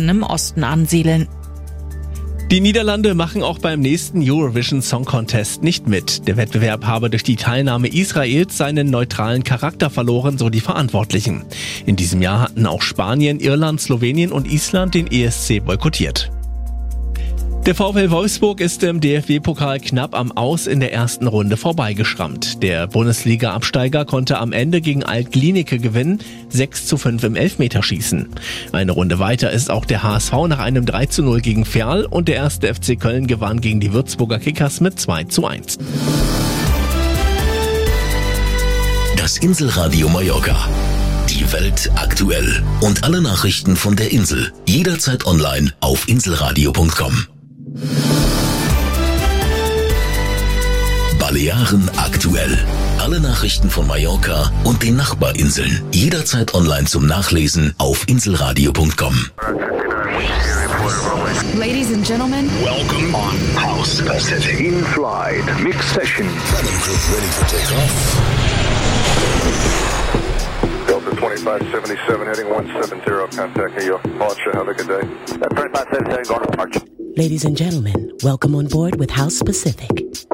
Staaten im Osten ansiedeln. Die Niederlande machen auch beim nächsten Eurovision Song Contest nicht mit. Der Wettbewerb habe durch die Teilnahme Israels seinen neutralen Charakter verloren, so die Verantwortlichen. In diesem Jahr hatten auch Spanien, Irland, Slowenien und Island den ESC boykottiert. Der VfL Wolfsburg ist im DFB-Pokal knapp am Aus in der ersten Runde vorbeigeschrammt. Der Bundesliga-Absteiger konnte am Ende gegen Alt-Glienicke gewinnen, 6:5 im Elfmeterschießen. Eine Runde weiter ist auch der HSV nach einem 3:0 gegen Verl und der 1. FC Köln gewann gegen die Würzburger Kickers mit 2:1. Das Inselradio Mallorca. Die Welt aktuell. Und alle Nachrichten von der Insel. Jederzeit online auf inselradio.com. Balearen aktuell. Alle Nachrichten von Mallorca und den Nachbarinseln. Jederzeit online zum Nachlesen auf inselradio.com. Ladies and gentlemen, Welcome on House Pacific. In flight, mix session. Ready for takeoff. Delta 2577 heading 170, contact your departure. Have a good day. 2577 going to departure. Ladies and gentlemen, welcome on board with House Pacific.